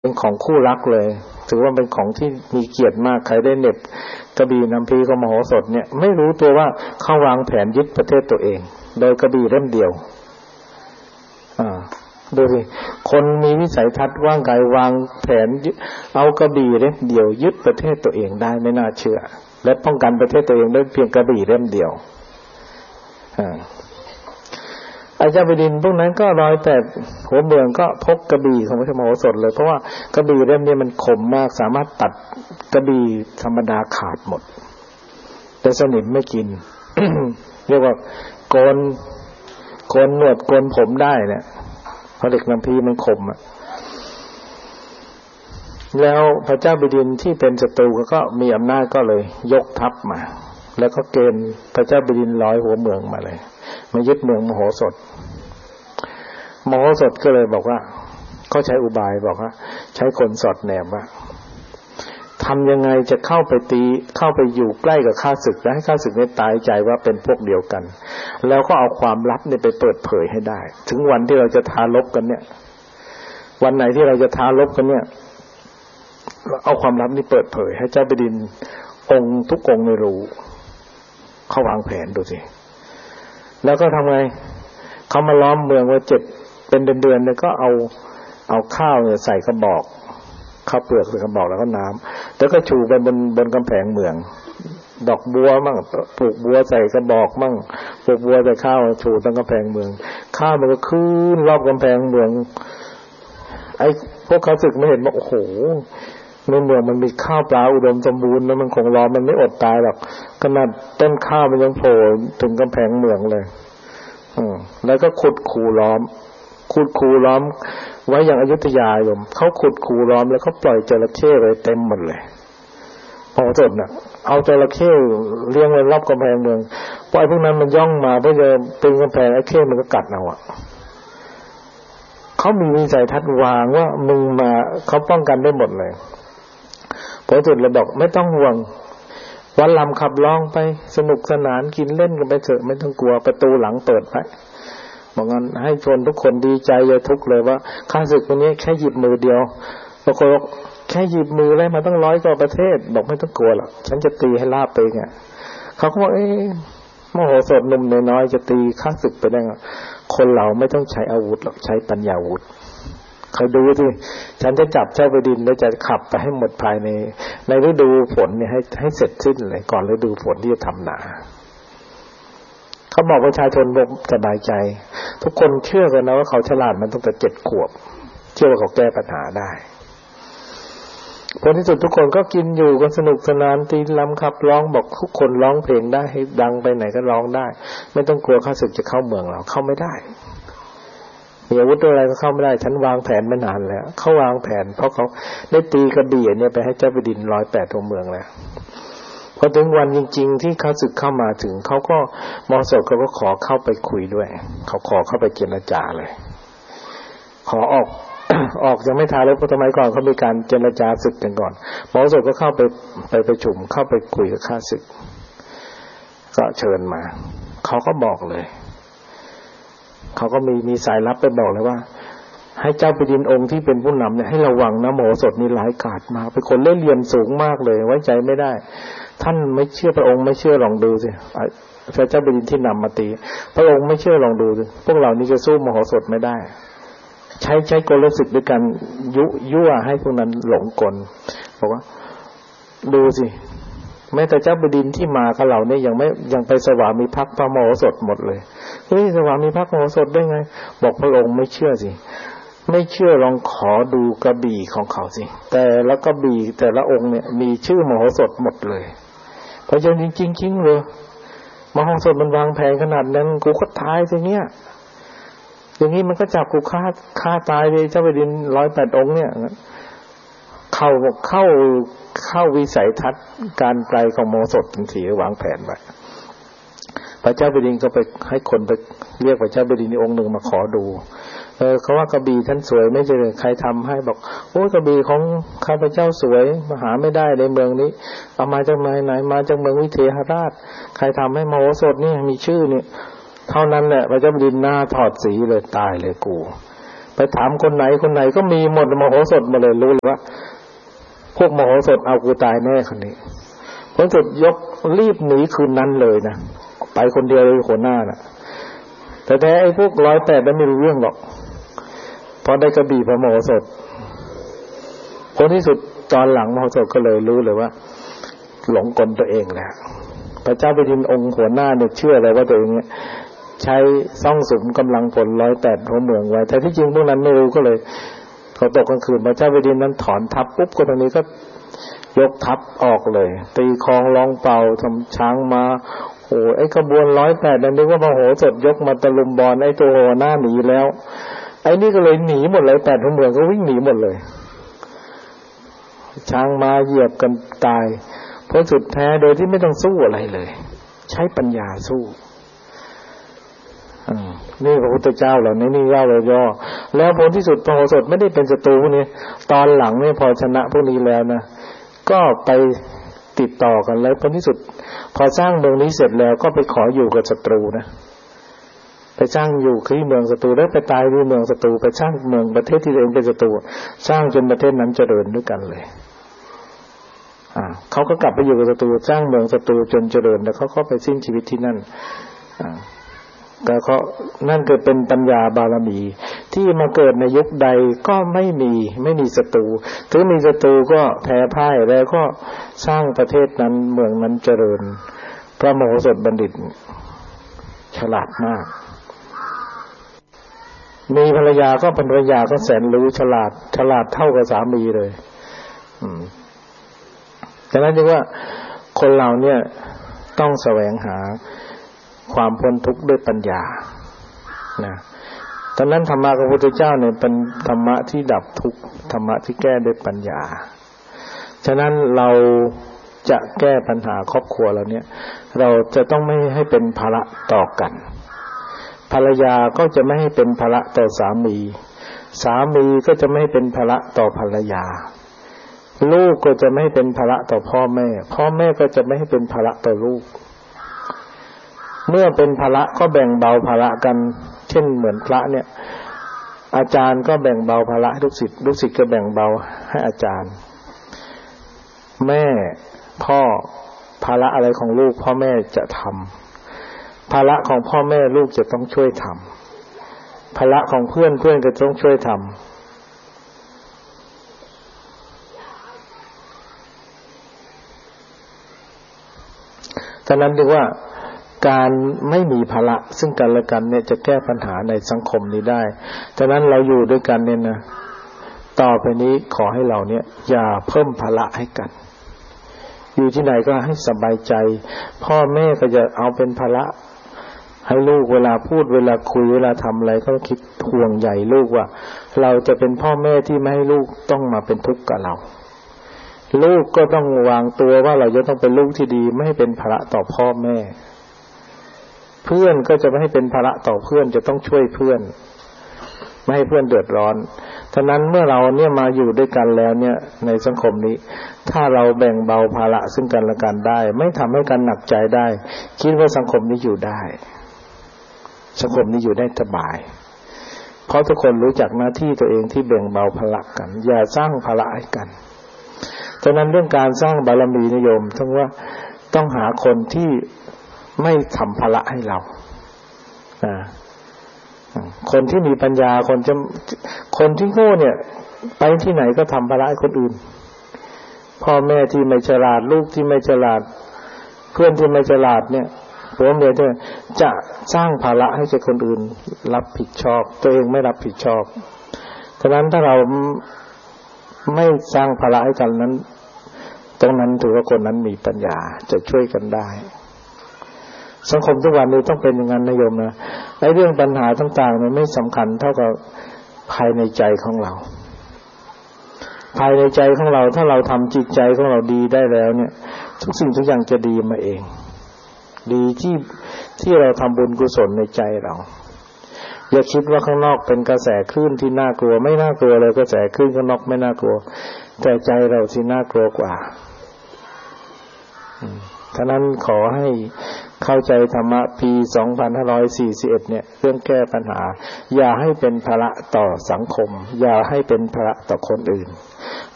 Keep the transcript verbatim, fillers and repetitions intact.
เป็นของคู่รักเลยถือว่าเป็นของที่มีเกียรติมากใครได้เหน็บกระบี่น้ำพีกับมโหสถเนี่ยไม่รู้ตัวว่าเขาวางแผนยึดประเทศตัวเองโดยกระบี่เล่มเดียวอ่าดูสิคนมีวิสัยทัศน์ว่างไกลวางแผนเอากระบี่เล่มเดียวยึดประเทศตัวเองได้ไม่น่าเชื่อและป้องกันประเทศตัวเองด้วยเพียงกระบี่เล่มเดียวอ่าอาจารย์บดินทร์พวกนั้นก็รอยแต่หัวเมืองก็พกกระบี่ของพระมโหสถเลยเพราะว่ากระบี่เล่มนี้มันคมมากสามารถตัดกระบี่ธรรมดาขาดหมดแต่สนิมไม่กิน เรียกว่าโกนโกนหนวดโกนผมได้เนี่ยเพราะเหล็กน้ำพีมันคมอ่ะแล้วพระเจ้าบดินทร์ที่เป็นศัตรูก็มีอำนาจก็เลยยกทัพมาแล้วก็เกณฑ์พระเจ้าบดินทร์ร้อยหัวเมืองมาเลยมายึดเมืองมโหสถมโหสถก็เลยบอกว่าเขาใช้อุบายบอกว่าใช้คนสอดแนมว่าทำยังไงจะเข้าไปตีเข้าไปอยู่ใกล้กับข้าศึกและให้ข้าศึกนี้ตายใจว่าเป็นพวกเดียวกันแล้วก็เอาความลับนี่ไปเปิดเผยให้ได้ถึงวันที่เราจะท้ารบกันเนี่ยวันไหนที่เราจะท้ารบกันเนี่ยเอาความลับนี้เปิดเผยให้เจ้าแผ่นดินองค์ทุกองค์ไม่รู้เขาวางแผนดูสิแล้วก็ทำไงเขามาล้อมเมืองไว้เจ็ดเป็นเดือนๆเนี่ยก็เอาเอาข้าวเนี่ยใส่กระบอกข้าวเปลือกใส่กระบอกแล้วก็น้ำแล้วก็ชูไปบนบนกำแพงเมืองดอกบัวมั่งปลูกบัวใส่กระบอกมั่งปลูกบัวใส่ข้าวชูตั้งกำแพงเมืองข้าวมันก็ขึ้นรอบกำแพงเมืองไอ้พวกเขาศึกไม่เห็นว่าโอ้โหในเมืองมันมีข้าวปลาอุดมสมบูรณ์แล้วมันคงรอมันไม่อดตายหรอกขนาดต้นข้าวมันยังโผล่ถึงกำแพงเมืองเลยอืมแล้วก็ขุดคูล้อมขุดคูล้อมไว้อย่างอยุธยาโยมเขาขุดคูล้อมแล้วเขาปล่อยจระเข้ไว้เต็มหมดเลยพอจบน่ะเอาจระเข้เลี้ยงไว้รอบกำแพงเมืองปล่อยพวกนั้นมันย่องมาเพื่อจะปีนกำแพงไอ้เข้มันก็กัดเอาอ่ะเขามีวิสัยทัศน์วางว่ามึงมาเขาป้องกันได้หมดเลยพอจุดเลยบอกไม่ต้องห่วงวันลำขับร้องไปสนุกสนานกินเล่นกันไปเถอะไม่ต้องกลัวประตูหลังเปิดไว้บอกงั้นให้ชวนทุกคนดีใจอย่าทุกข์เลยว่าข้าศึกคนนี้แค่หยิบมือเดียวบางคนบอกแค่หยิบมือเลยมาตั้งร้อยกว่าประเทศบอกไม่ต้องกลัวหรอกฉันจะตีให้ลาบไปไงเขาก็บอกเอ๊ะมโหสถหนุ่มน้อยจะตีข้าศึกไปได้ไงคนเราไม่ต้องใช้อาวุธหรอกใช้ปัญญาวุธคอยดูสิฉันจะจับเจ้าแผ่นดินแล้วจะขับไปให้หมดภายในในฤดูฝนเนี่ยให้ให้เสร็จสิ้นเลยก่อนฤดูฝนที่จะทำนาเขาบอกประชาชนบอกสบายใจทุกคนเชื่อกันนะว่าเขาฉลาดมันตั้งแต่เจ็ดขวบเชื่อว่าเขาแก้ปัญหาได้ผลที่สุดทุกคนก็กินอยู่กันสนุกสนานตีลำขับร้องบอกทุกคนร้องเพลงได้ให้ดังไปไหนก็ร้องได้ไม่ต้องกลัวข้าศึกจะเข้าเมืองเราเข้าไม่ได้มีอาวุธอะไรก็เข้าไม่ได้ฉันวางแผนมานานแล้วเขาวางแผนเพราะเขาได้ตีกระบี่เนี่ยไปให้เจ้าแผ่นดินร้อยแปดตัวเมืองแล้วพอถึงวันจริงๆที่ข้าศึกเข้ามาถึงเขาก็มอสดเขาก็ขอเข้าไปคุยด้วยเขาขอเข้าไปเจรจาเลยขอออก ออกยังไม่ทาแล้วเพราะสมัยก่อนเขามีการเจรจาศึกกันก่อนมอสดก็เข้าไปไปประชุมเข้าไปคุยกับข้าศึกก็เชิญมาเขาก็บอกเลยเขาก็มีมีสายลับไปบอกเลยว่าให้เจ้าแผ่นดินองค์ที่เป็นผู้นำเนี่ยให้ระวังนะมโหสถนี่ร้ายกาจมากเป็นคนเล่ห์เหลี่ยมสูงมากเลยไว้ใจไม่ได้ท่านไม่เชื่อพระองค์ไม่เชื่อลองดูสิพระเจ้าแผ่นดินที่นำมาตีพระองค์ไม่เชื่อลองดูสิพวกเรานี่จะสู้มโหสถไม่ได้ใช้ใช้กลศึกด้วยกันยุยั่วให้พวกนั้นหลงกลบอกว่าดูสิแม้แต่เจ้าแผ่นดินที่มากับเราเนี่ยยังไม่ยังไปสวามิภักดิ์พระมโหสถหมดเลยเฮ้ยสวามิภักดิ์มโหสถได้ไงบอกพระองค์ไม่เชื่อสิไม่เชื่อลองขอดูกระบี่ของเขาสิแต่ละกระบี่แต่ละองค์เนี่ยมีชื่อมโหสถหมดเลยเพราะฉะนั้นจริงๆเลยมโหสถมันวางแผนขนาดนั้นกูก็ตายสิเนี่ยอย่างนี้มันก็จับกูฆ่าฆ่าตายเลยเจ้าแผ่นดินร้อยแปดองค์เนี่ยเข้าเข้าเข้าวิสัยทัศน์การไกลของมโหสถทันทีวางแผนไว้พระเจ้าแผ่นดินก็ไปให้คนไปเรียกพระเจ้าแผ่นดินองค์หนึ่งมาขอดูเออเขาว่ากระบี่ท่านสวยไม่ใช่ใครทำให้บอกโอ้ยกระบี่ของข้าพเจ้าสวยมาหาไม่ได้ในเมืองนี้เอามาจากไหนไหนมาจากเมืองวิเทหราชใครทำให้มโหสถนี่มีชื่อนี่เท่านั้นแหละพระเจ้าแผ่นดินหน้าถอดสีเลยตายเลยกูพถามคนไหนคนไหนก็มีหมดมโหสถมาเลยรู้เลยว่าพวกมโหสถเอากูตายแน่คนนี้ผลสุดยกรีบหนีคืนนั้นเลยนะไปคนเดียวเลยหัวหน้าน่ะแต่แท้ไอ้พวกร้อยแปดนั้นไม่รู้เรื่องหรอกพอได้กระบี่พระมโหสถผลที่สุดตอนหลังมโหสถก็เลยรู้เลยว่าหลงกลตัวเองแหละพระเจ้าแผ่นดินองค์หัวหน้าเนี่ยเชื่อเลยว่าตัวเองเนี่ยใช้ซ่องสุมกำลังผลร้อยแปดหัวเมืองไว้แต่ที่จริงพวกนั้นไม่รู้ก็เลยเขาตกกลางคืนพระเจ้าแผ่นดินนั้นถอนทัพปุ๊บก็ตรงนี้ก็ยกทัพออกเลยตีคองร้องเป่าทำช้างมาโอ้ไอ้ขบวนร้อยแปดนั่นนึกว่ามโหสถยกมาตะลุมบอลไอ้ตัวหัวหน้าหนีแล้วไอ้นี่ก็เลยหนีหมดเลยแปดหัวเมืองก็วิ่งหนีหมดเลยช้างมาเหยียบกันตายผลสุดแท้โดยที่ไม่ต้องสู้อะไรเลยใช้ปัญญาสู้นี่พระพุทธเจ้าเหล่านี้นี่เล่าเลยย่อแล้วผลที่สุดพระโหสถไม่ได้เป็นศัตรูพวกนี้ตอนหลังเนี่ยพอชนะพวกนี้แล้วนะก็ไปติดต่อกันแล้วผลที่สุดพอสร้างเมืองนี้เสร็จแล้วก็ไปขออยู่กับศัตรูนะไปสร้างอยู่ที่เมืองศัตรูแล้วไปตายที่เมืองศัตรูไปสร้างเมืองประเทศที่ตัวเองเป็นศัตรูสร้างจนประเทศนั้นเจริญด้วยกันเลยอ่าเขาก็กลับไปอยู่กับศัตรูสร้างเมืองศัตรูจนเจริญแล้วเขาก็ไปสิ้นชีวิตที่นั่นอ่าก็เขานั่นเกิดเป็นปัญญาบารมีที่มาเกิดในยุคใดก็ไม่มีไม่มีศัตรูถึงมีศัตรูก็แพ้พ่ายแล้วก็สร้างประเทศนั้นเมืองนั้นเจริญพระมโหสถบัณฑิตฉลาดมากมีภรรยาก็ภรรยาก็แสนรู้ฉลาดฉลาดเท่ากับสามีเลยอืมฉะนั้นจึงว่าคนเราเนี่ยต้องแสวงหาความพ้นทุกข์ด้วยปัญญานะตอนนั้นธรรมะของพระพุทธเจ้าเนี่ยเป็นธรรมะที่ดับทุกข์ธรรมะที่แก้ด้วยปัญญาฉะนั้นเราจะแก้ปัญหาครอบครัวเราเนี่ยเราจะต้องไม่ให้เป็นภาระต่อกันภรรยาก็จะไม่ให้เป็นภาระต่อสามีสามีก็จะไม่ให้เป็นภาระต่อภรรยาลูกก็จะไม่ให้เป็นภาระต่อพ่อแม่พ่อแม่ก็จะไม่ให้เป็นภาระต่อลูกเมื่อเป็นภาระก็แบ่งเบาภาระกันเช่นเหมือนพระเนี่ยอาจารย์ก็แบ่งเบาภาระให้ลูกศิษย์ลูกศิษย์ก็แบ่งเบาให้อาจารย์แม่พ่อภาระอะไรของลูกพ่อแม่จะทำภาระของพ่อแม่ลูกจะต้องช่วยทำภาระของเพื่อนเพื่อนก็ต้องช่วยทำฉะนั้นเรียกว่าการไม่มีภาระซึ่งกันและกันเนี่ยจะแก้ปัญหาในสังคมนี้ได้ฉะนั้นเราอยู่ด้วยกันเนี่ยนะต่อไปนี้ขอให้เราเนี่ยอย่าเพิ่มภาระให้กันอยู่ที่ไหนก็ให้สบายใจพ่อแม่ก็จะเอาเป็นภาระให้ลูกเวลาพูดเวลาคุยเวลาทำอะไรก็คิดห่วงใยลูกว่าเราจะเป็นพ่อแม่ที่ไม่ให้ลูกต้องมาเป็นทุกข์กับเราลูกก็ต้องวางตัวว่าเราจะต้องเป็นลูกที่ดีไม่ให้เป็นภาระต่อพ่อแม่เพื่อนก็จะไม่ให้เป็นภาระต่อเพื่อนจะต้องช่วยเพื่อนไม่ให้เพื่อนเดือดร้อนฉะนั้นเมื่อเราเนี่ยมาอยู่ด้วยกันแล้วเนี่ยในสังคมนี้ถ้าเราแบ่งเบาภาระซึ่งกันและกันได้ไม่ทำให้กันหนักใจได้คิดว่าสังคมนี้อยู่ได้สังคมนี้อยู่ได้สบายเพราะทุกคนรู้จักหน้าที่ตัวเองที่แบ่งเบาภาระกันอย่าสร้างภาระให้กันฉะนั้นเรื่องการสร้างบารมีนิยมต้องว่าต้องหาคนที่ไม่ทำภาระให้เราคนที่มีปัญญาคนจะคนที่โง่เนี่ยไปที่ไหนก็ทำภาระให้คนอื่นพ่อแม่ที่ไม่ฉลาดลูกที่ไม่ฉลาดเพื่อนที่ไม่ฉลาดเนี่ยผัวเมียเนี่ยจะสร้างภาระให้คนอื่นรับผิดชอบตัวเองไม่รับผิดชอบฉะนั้นถ้าเราไม่สร้างภาระให้กันนั้นตรงนั้นถือว่าคนนั้นมีปัญญาจะช่วยกันได้สังคมทุกวันนี้ต้องเป็นอย่างนั้นนะโยมนะไอ้เรื่องปัญหาต่างๆมันไม่สำคัญเท่ากับภายในใจของเราภายในใจของเราถ้าเราทำจิตใจของเราดีได้แล้วเนี่ยทุกสิ่งทุกอย่างจะดีมาเองดีที่ที่เราทำบุญกุศลในใจเราอย่าคิดว่าข้างนอกเป็นกระแสคลื่นที่น่ากลัวไม่น่ากลัวเลยกระแสคลื่นข้างนอกไม่น่ากลัวแต่ใจเราที่น่ากลัวกว่าฉะนั้นขอให้เข้าใจธรรมะปีสองพันห้าร้อยสี่สิบเอ็ดเนี่ยเรื่องแก้ปัญหาอย่าให้เป็นภาระต่อสังคมอย่าให้เป็นภาระต่อคนอื่น